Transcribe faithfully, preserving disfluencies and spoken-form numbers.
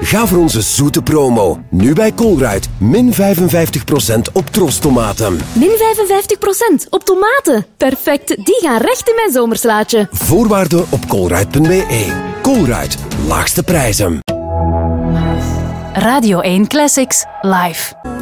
Ga voor onze zoete promo. Nu bij Colruyt. Min vijfenvijftig procent op trostomaten. Min vijfenvijftig procent op tomaten. Perfect, die gaan recht in mijn zomerslaatje. Voorwaarden op colruyt punt b e. Colruyt, laagste prijzen. Radio één Classics, live.